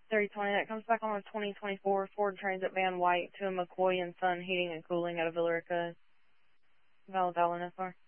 320. That comes back on a 2024 Ford Transit van white to a McCoy and Son Heating and Cooling out of Villarica, Valentine, SR.